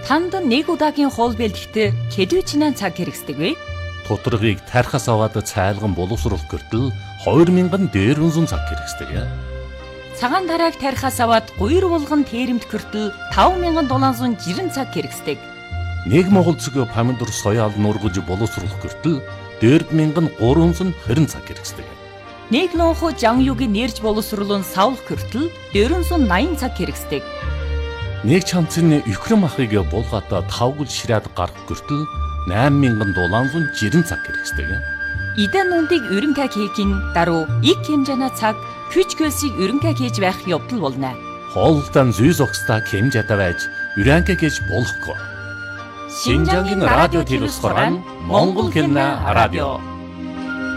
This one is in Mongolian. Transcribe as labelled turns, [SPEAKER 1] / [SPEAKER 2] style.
[SPEAKER 1] Танд нэг удаагийн хоол бэлтгэхдээ хэдвэчнээ цаг хэрэгсдэг вэ?
[SPEAKER 2] Тутаргыг тархас аваад цайлган боловсруулах гэртэл 2000 дээрүнсэн цаг хэрэгсдэг.
[SPEAKER 1] Цагаан тарааг тархас аваад гуйр булган тээрэмт гэртэл 5760 цаг хэрэгсдэг.
[SPEAKER 2] Нэг монгол цэг помидор соёал нургаж боловсруулах гэртэл 4320 цаг хэрэгсдэг.
[SPEAKER 1] Нэг лонхо жанюгийн нэрж боловсруулан савлах гэртэл 480 цаг хэрэгсдэг.
[SPEAKER 2] Нэг чамцны өхрөм ахыг булгаад 5 гүл ширээд гарах гэртэл 8760 цаг хэрэгсдэг.
[SPEAKER 1] Идэн нүндийг өрөнгө хийхин даруй их хэмжээний цаг хүч хөлсийг өрөнгө хийж байх явдал болно.
[SPEAKER 2] Хоолтон зүй зогсдаа хэмжээтэй байж өрөнгө гэж болохгүй.
[SPEAKER 1] Шинжангийн радио телевиз хорон Монгол хэлний радио